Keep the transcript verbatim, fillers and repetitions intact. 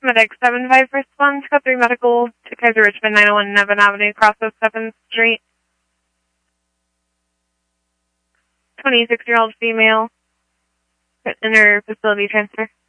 Medic seven five response, code three medical to Kaiser Richmond nine oh one Nevin Avenue, cross of seventh Street. twenty-six-year-old female, inter facility transfer.